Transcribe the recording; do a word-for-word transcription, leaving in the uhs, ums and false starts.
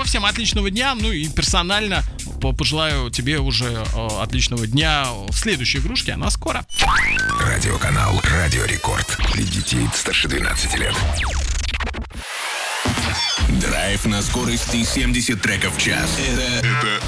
всем отличного дня. Ну и персонально пожелаю тебе уже э, отличного дня в следующей игрушке. Она скоро. Радиоканал Радио Рекорд. Для детей старше двенадцати лет. Драйв на скорости семьдесят треков в час. Это, это